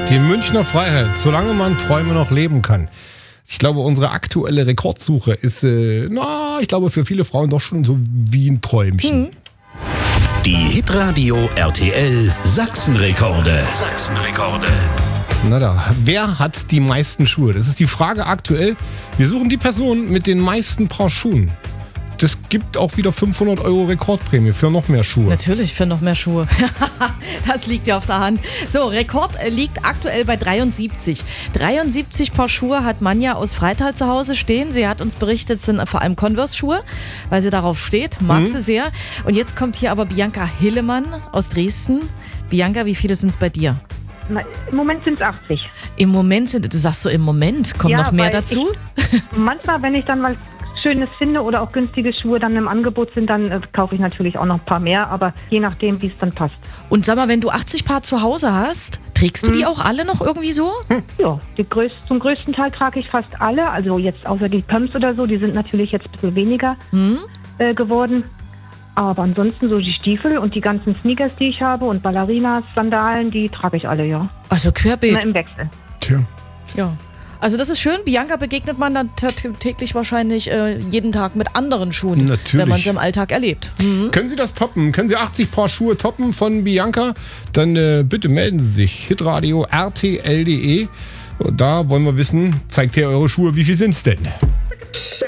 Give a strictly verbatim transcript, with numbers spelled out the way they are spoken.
Die Münchner Freiheit, solange man Träume noch leben kann. Ich glaube, unsere aktuelle Rekordsuche ist, äh, na, ich glaube, für viele Frauen doch schon so wie ein Träumchen. Mhm. Die Hitradio R T L Sachsenrekorde. Sachsenrekorde. Na da, wer hat die meisten Schuhe? Das ist die Frage aktuell. Wir suchen die Person mit den meisten Paar Schuhen. Das gibt auch wieder fünfhundert Euro Rekordprämie für noch mehr Schuhe. Natürlich, für noch mehr Schuhe. Das liegt ja auf der Hand. So, Rekord liegt aktuell bei dreiundsiebzig. dreiundsiebzig Paar Schuhe hat Manja aus Freital zu Hause stehen. Sie hat uns berichtet, es sind vor allem Converse-Schuhe, weil sie darauf steht. Mag Mhm. sie sehr. Und jetzt kommt hier aber Bianca Hillemann aus Dresden. Bianca, wie viele sind es bei dir? Na, im Moment sind es achtzig. Im Moment sind, du sagst so im Moment, kommt Ja, noch mehr weil dazu? Manchmal, wenn ich dann was Schönes finde oder auch günstige Schuhe dann im Angebot sind, dann äh, kaufe ich natürlich auch noch ein paar mehr, aber je nachdem, wie es dann passt. Und sag mal, wenn du achtzig Paar zu Hause hast, trägst du die auch alle noch irgendwie so? Ja, die größ- zum größten Teil trage ich fast alle, also jetzt außer die Pumps oder so, die sind natürlich jetzt ein bisschen weniger äh, geworden. Aber ansonsten so die Stiefel und die ganzen Sneakers, die ich habe und Ballerinas, Sandalen, die trage ich alle, ja. Also querbeet. Immer im Wechsel. Tja. Ja. Also das ist schön. Bianca begegnet man dann t- täglich wahrscheinlich äh, jeden Tag mit anderen Schuhen, Natürlich. wenn man sie im Alltag erlebt. Mhm. Können Sie das toppen? Können Sie achtzig Paar Schuhe toppen von Bianca? Dann äh, bitte melden Sie sich. hitradio r t l punkt d e. Da wollen wir wissen, zeigt ihr eure Schuhe, wie viel sind's denn?